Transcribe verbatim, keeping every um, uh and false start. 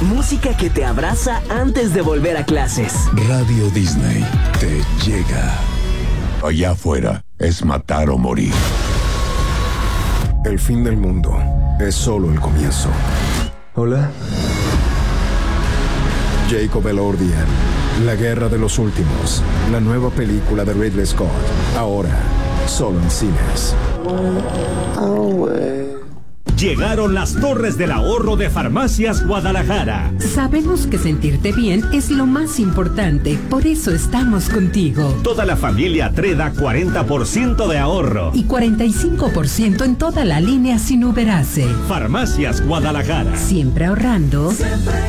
Música que te abraza antes de volver a clases. Radio Disney te llega. Allá afuera es matar o morir. El fin del mundo es solo el comienzo. Hola. Jacob Elordi en La Guerra de los Últimos, la nueva película de Ridley Scott, ahora solo en cines. Llegaron las Torres del Ahorro de Farmacias Guadalajara. Sabemos que sentirte bien es lo más importante, por eso estamos contigo. Toda la familia Treda, cuarenta por ciento de ahorro. Y cuarenta y cinco por ciento en toda la línea sin Uberace. Farmacias Guadalajara. Siempre ahorrando. Siempre